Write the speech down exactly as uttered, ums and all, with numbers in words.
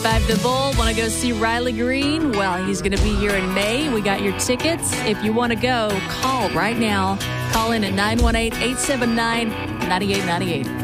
Five the Bull. Want to go see Riley Green? Well, he's going to be here in May. We got your tickets. If you want to go, call right now. Call in at nine one eight, eight seven nine, nine eight nine eight.